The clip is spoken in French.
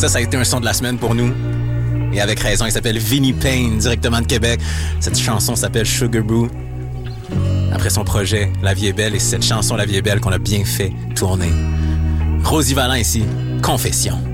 Ça a été un son de la semaine pour nous. Et avec raison, il s'appelle Vinnie Payne, directement de Québec. Cette chanson s'appelle Sugar Boo. Après son projet La Vie est belle, et c'est cette chanson La Vie est belle qu'on a bien fait tourner. Rosie Vallant ici, Confession.